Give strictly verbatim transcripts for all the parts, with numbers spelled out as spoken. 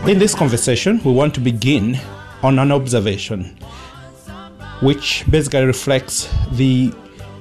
In this conversation, we want to begin on an observation which basically reflects the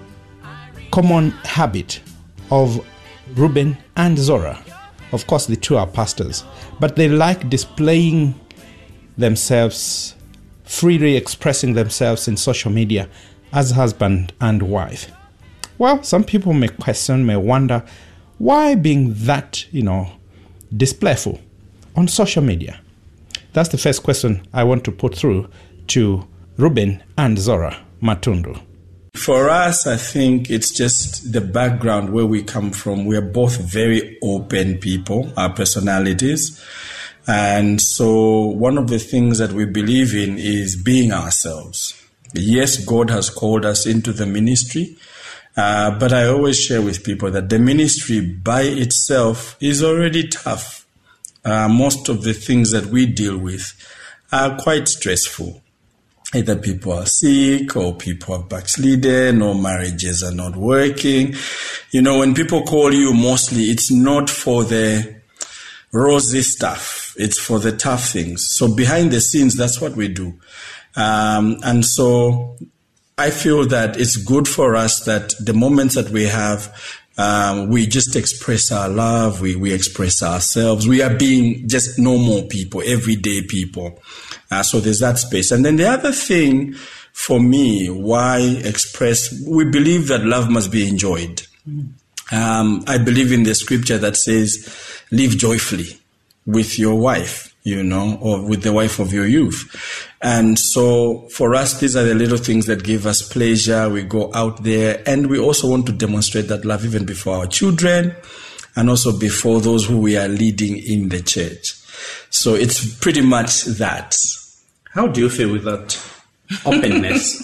common habit of Reuben and Zora. Of course, the two are pastors, but they like displaying themselves, freely expressing themselves in social media as husband and wife. Well, some people may question, may wonder, why being that, you know, displayful on social media? That's the first question I want to put through to Reuben and Zora Matundu. For us, I think it's just the background where we come from. We are both very open people, our personalities. And so one of the things that we believe in is being ourselves. Yes, God has called us into the ministry, uh, but I always share with people that the ministry by itself is already tough. Uh, most of the things that we deal with are quite stressful. Either people are sick or people are backslidden or marriages are not working. You know, when people call you, mostly it's not for the rosy stuff. It's for the tough things. So behind the scenes, that's what we do. Um, and so I feel that it's good for us that the moments that we have, um, we just express our love. We, we express ourselves. We are being just normal people, everyday people. Uh, so there's that space. And then the other thing for me, why express, we believe that love must be enjoyed. Mm. Um, I believe in the scripture that says, live joyfully with your wife, you know, or with the wife of your youth. And so for us, these are the little things that give us pleasure. We go out there and we also want to demonstrate that love even before our children and also before those who we are leading in the church. So it's pretty much that. How do you feel with that openness?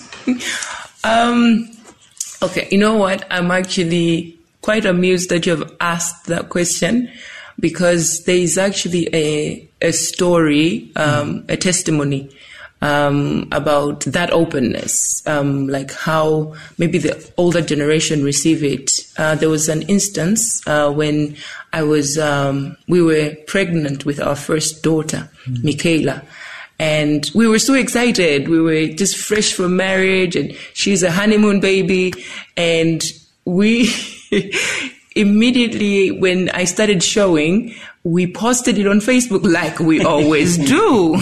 um, okay, you know what? I'm actually quite amused that you have asked that question because there is actually a a story, um, mm. a testimony um, about that openness, um, like how maybe the older generation receive it. Uh, there was an instance uh, when I was, um, we were pregnant with our first daughter, mm. Michaela. And we were so excited. We were just fresh from marriage and she's a honeymoon baby. And we immediately, when I started showing, we posted it on Facebook like we always do.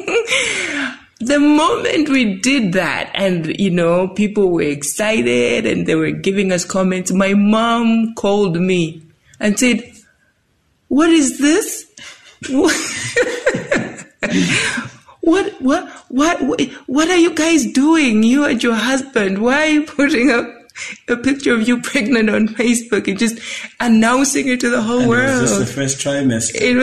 The moment we did that and, you know, people were excited and they were giving us comments, my mom called me and said, what is this? What, what, what, what are you guys doing? You and your husband, why are you putting up a picture of you pregnant on Facebook and just announcing it to the whole and world? It was just the first trimester. It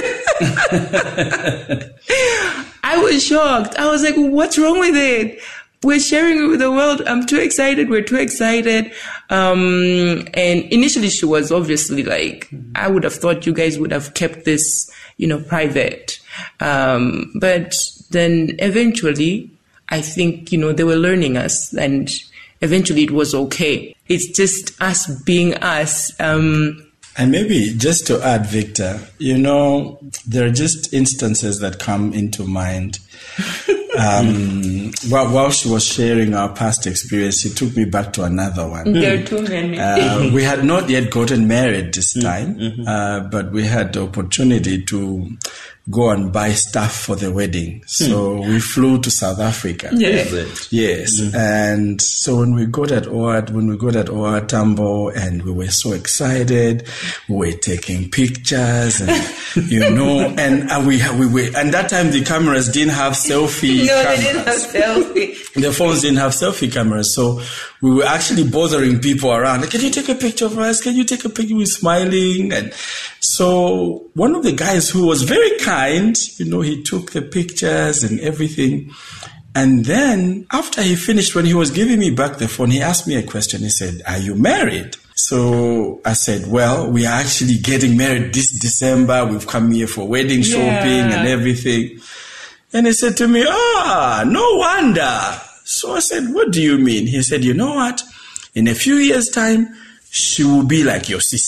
was I was shocked. I was like, what's wrong with it? We're sharing it with the world. I'm too excited. We're too excited. Um, and initially she was obviously like, mm-hmm. I would have thought you guys would have kept this, you know, private. Um, but then eventually, I think, you know, they were learning us and eventually it was okay. It's just us being us. Um, and maybe just to add, Victor, you know, there are just instances that come into mind. Um, while, while she was sharing our past experience, she took me back to another one. There are too many. Uh, we had not yet gotten married this time, mm-hmm. uh, but we had the opportunity to go and buy stuff for the wedding. So mm. we flew to South Africa. Yes. Yes. Mm. And so when we got at O R, when we got at O R Tambo and we were so excited, we were taking pictures and, you know, and uh, we, we were, and that time the cameras didn't have selfie no, cameras. they didn't have selfie. The phones didn't have selfie cameras. So we were actually bothering people around. Like, can you take a picture of us? Can you take a picture? We were smiling. And so one of the guys who was very kind, you know, he took the pictures and everything. And then after he finished, when he was giving me back the phone, he asked me a question. He said, are you married? So I said, well, we are actually getting married this December. We've come here for wedding shopping yeah. and everything. And he said to me, ah, no wonder. So I said, what do you mean? He said, you know what? In a few years' time, she will be like your sister.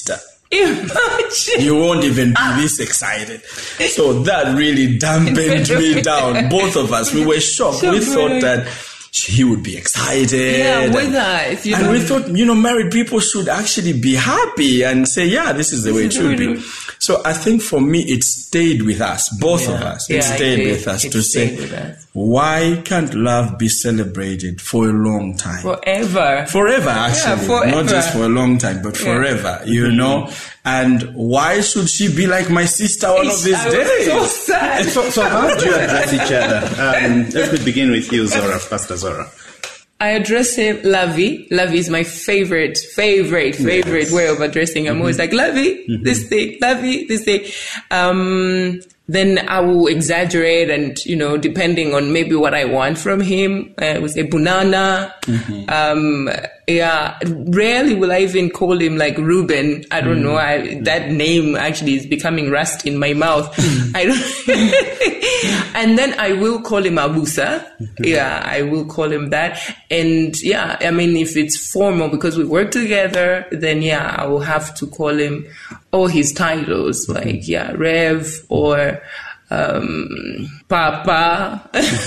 Imagine. You won't even be this excited. So that really dampened me down. Both of us, we were shocked. So we funny. thought that he would be excited. Yeah, with us. You and know. we thought, you know, married people should actually be happy and say, yeah, this is the way it should be. So I think for me, it stayed with us, both Yeah. of us. Yeah, It stayed it with us it to stayed say, with us. why can't love be celebrated for a long time? Forever. Forever, actually. forever. Not just for a long time, but Yeah. forever, you know? And why should she be like my sister one of these I was days? so sad. So, so how do you address each other? Um, let me begin with you, Zora, Pastor Zora. I address him Lovey. Lovey is my favorite, favorite, favorite Yes. way of addressing him. I'm always like, Lovey, this thing, Lovey, this thing. Um, then I will exaggerate and, you know, depending on maybe what I want from him, I will say Bunana. Um, yeah, rarely will I even call him like Ruben. I don't know. I, that name actually is becoming rust in my mouth. I don't, and then I will call him Abusa. Yeah, I will call him that. And yeah, I mean, if it's formal because we work together, then yeah, I will have to call him all his titles, like, yeah, Rev or um, Papa.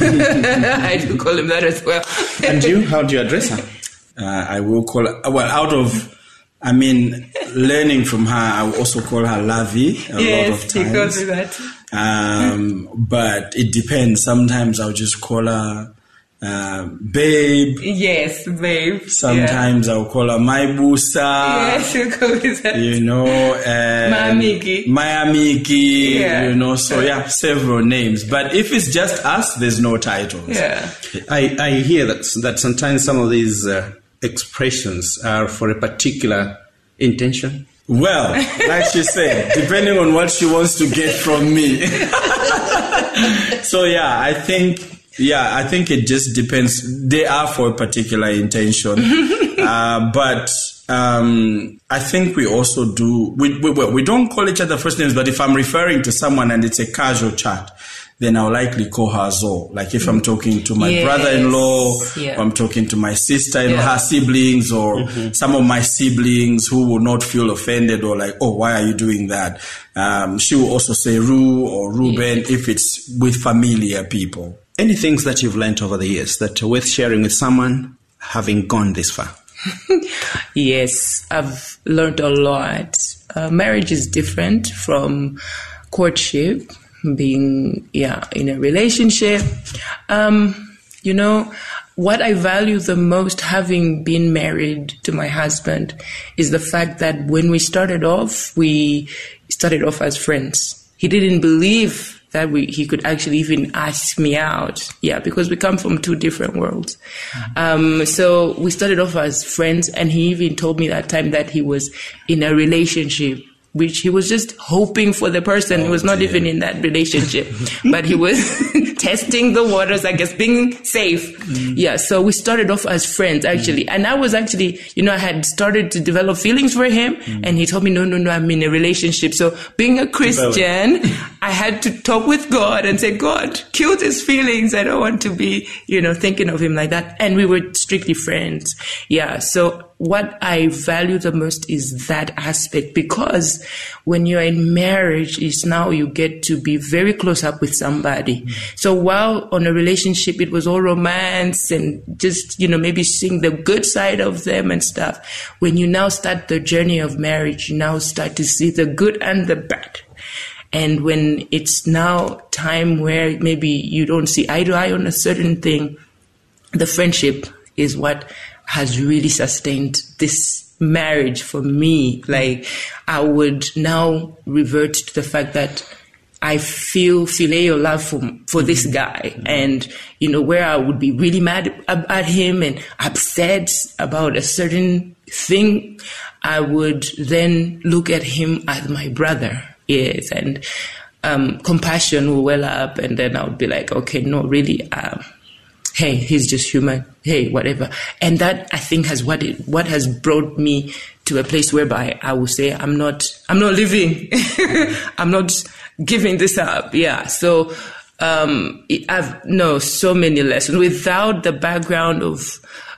I do call him that as well. And you, how do you address her? Uh, I will call her, well, out of, I mean, learning from her, I will also call her Lavi a lot of Yes, he times. calls me that. Um, but it depends. Sometimes I'll just call her uh, babe. Yes, babe. Sometimes I'll call her my busa. Yeah. Yes, you call me that. You know, and My amiki. my amiki, Yeah. you know, so yeah, several names. But if it's just us, there's no titles. Yeah. I, I hear that that sometimes some of these uh, expressions are for a particular intention. Well, like she said, depending on what she wants to get from me. So yeah, I think, yeah, I think it just depends. They are for a particular intention. uh, but um, I think we also do, we, we, well, we don't call each other first names, but if I'm referring to someone and it's a casual chat, then I'll likely call her Zo. Like if I'm talking to my Yes. brother-in-law, Yeah. or I'm talking to my sister-in-law, Yeah. her siblings, or some of my siblings who will not feel offended or like, oh, why are you doing that? Um, she will also say Ru or Ruben if it's with familiar people. Any things that you've learned over the years that are worth sharing with someone having gone this far? Yes, I've learned a lot. Uh, marriage is different from courtship, being yeah in a relationship. Um, you know, what I value the most having been married to my husband is the fact that when we started off, we started off as friends. He didn't believe that we, he could actually even ask me out. Yeah, because we come from two different worlds. Um, so we started off as friends, and he even told me that time that he was in a relationship, which he was just hoping for the person who was not dear. even in that relationship, but he was testing the waters, I guess, being safe. Yeah, so we started off as friends, actually. And I was actually, you know, I had started to develop feelings for him, and he told me, no, no, no, I'm in a relationship. So being a Christian, I had to talk with God and say, God, kill these feelings. I don't want to be, you know, thinking of him like that. And we were strictly friends. Yeah, so what I value the most is that aspect, because when you're in marriage, is now you get to be very close up with somebody. Mm. So while on a relationship, it was all romance and just, you know, maybe seeing the good side of them and stuff. When you now start the journey of marriage, you now start to see the good and the bad. And when it's now time where maybe you don't see eye to eye on a certain thing, the friendship is what has really sustained this marriage for me. Like, I would now revert to the fact that I feel filial love for for this guy, and you know, where I would be really mad at him and upset about a certain thing, I would then look at him as my brother. Yes, and um, compassion will well up, and then I would be like, okay, no, really. Um, Hey, he's just human. Hey, whatever. And that, I think, has what it, what has brought me to a place whereby I will say, I'm not, I'm not living. I'm not giving this up. Yeah. So, um, I've, no, so many lessons without the background of,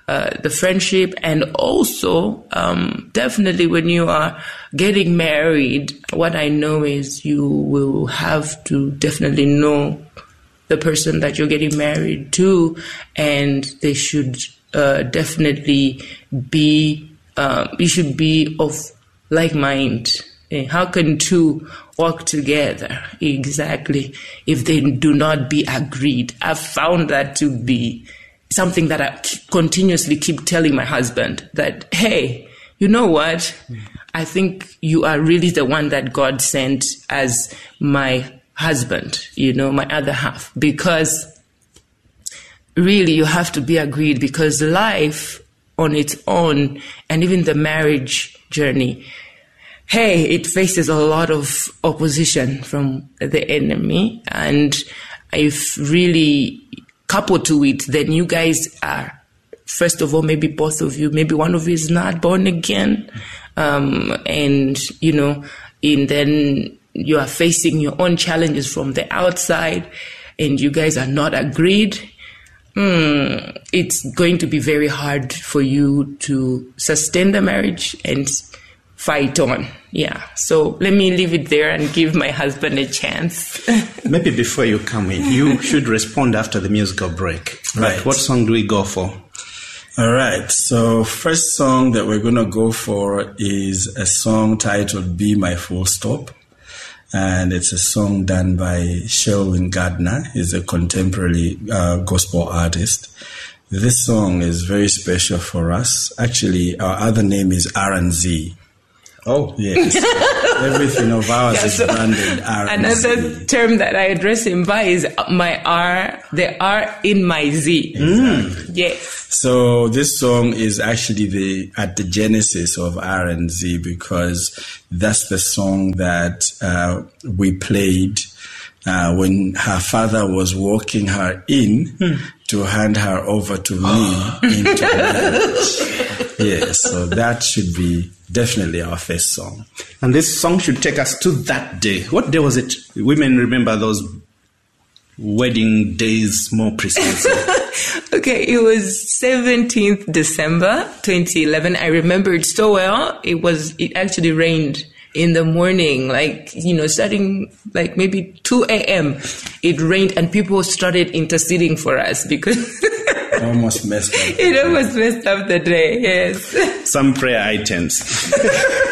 uh, the friendship, and also um, definitely when you are getting married, what I know is you will have to definitely know the person that you're getting married to, and they should uh, definitely be, uh, you should be of like mind. How can two work together exactly if they do not be agreed? I've found that to be something that I continuously keep telling my husband that, hey, you know what? I think you are really the one that God sent as my husband, you know, my other half, because really you have to be agreed, because life on its own and even the marriage journey, hey, it faces a lot of opposition from the enemy. And if really coupled to it, then you guys are, first of all, maybe both of you, maybe one of you is not born again. Um, and, you know, and then you are facing your own challenges from the outside and you guys are not agreed. Hmm, it's going to be very hard for you to sustain the marriage and fight on. Yeah. So let me leave it there and give my husband a chance. Maybe before you come in, you should respond after the musical break. Right. What song do we go for? All right. So first song that we're going to go for is a song titled Be My Full Stop. And it's a song done by Sherwin Gardner. He's a contemporary uh, gospel artist. This song is very special for us. Actually, our other name is R and Z. Oh, yes. Everything of ours Yeah, is so branded R and Z. Another term that I address him by is my R, the R in my Z. Exactly. Yes. So this song is actually the at the genesis of R and Z, because that's the song that uh, we played uh, when her father was walking her in hmm. to hand her over to me into marriage. Yes, so that should be definitely our first song. And this song should take us to that day. What day was it? Women remember those wedding days more precisely. Okay, it was seventeenth December twenty eleven. I remember it so well. It was, it actually rained in the morning, like, you know, starting like maybe two a.m. It rained and people started interceding for us because almost messed up. It almost messed up the day, yes. Some prayer items.